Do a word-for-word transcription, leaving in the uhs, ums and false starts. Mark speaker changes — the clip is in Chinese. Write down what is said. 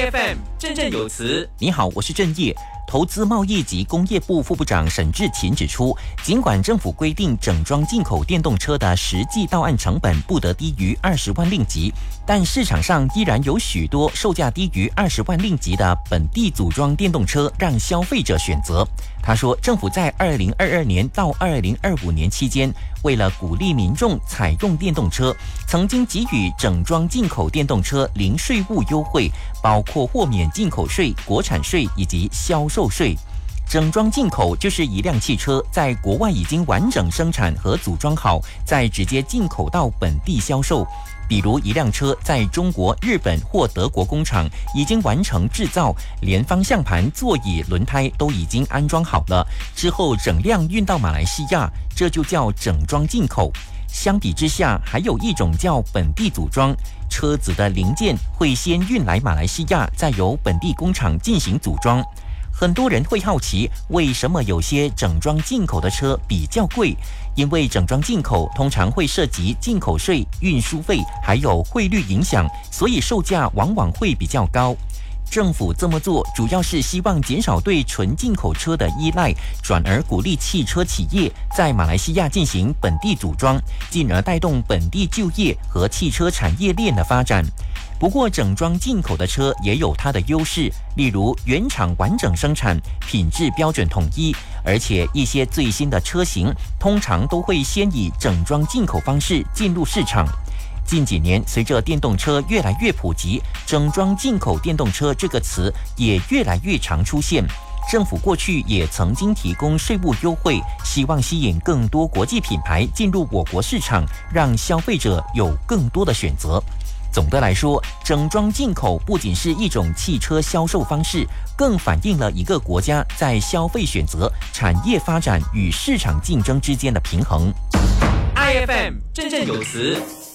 Speaker 1: I F M 振振有词。
Speaker 2: 你好，我是郑业。投资贸易及工业部副部长沈志勤指出，尽管政府规定整装进口电动车的实际到案成本不得低于二十万令吉，但市场上依然有许多售价低于二十万令吉的本地组装电动车让消费者选择。他说，政府在二零二二年到二零二五年期间，为了鼓励民众采用电动车，曾经给予整装进口电动车零税务优惠，包括豁免进口税、国产税以及销售税。整装进口就是一辆汽车在国外已经完整生产和组装好，再直接进口到本地销售。比如一辆车在中国、日本或德国工厂已经完成制造，连方向盘、座椅、轮胎都已经安装好了，之后整辆运到马来西亚，这就叫整装进口。相比之下，还有一种叫本地组装，车子的零件会先运来马来西亚，再由本地工厂进行组装。很多人会好奇，为什么有些整装进口的车比较贵？因为整装进口通常会涉及进口税、运输费，还有汇率影响，所以售价往往会比较高。政府这么做主要是希望减少对纯进口车的依赖，转而鼓励汽车企业在马来西亚进行本地组装，进而带动本地就业和汽车产业链的发展。不过，整装进口的车也有它的优势，例如原厂完整生产，品质标准统一，而且一些最新的车型通常都会先以整装进口方式进入市场。近几年，随着电动车越来越普及，整装进口电动车这个词也越来越常出现。政府过去也曾经提供税务优惠，希望吸引更多国际品牌进入我国市场，让消费者有更多的选择。总的来说，整装进口不仅是一种汽车销售方式，更反映了一个国家在消费选择、产业发展与市场竞争之间的平衡。
Speaker 1: I F M 振振有词。